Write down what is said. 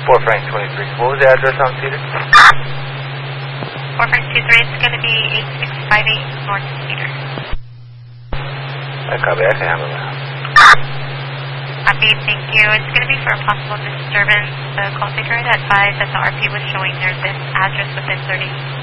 4 Frank 23. What was the address on Cedar? 4 Frank 23, it's going to be 8658 North Cedar. I copy, I can handle that. Copy, thank you. It's going to be for a possible disturbance. The call taker had advised that the RP was showing there's this address within 30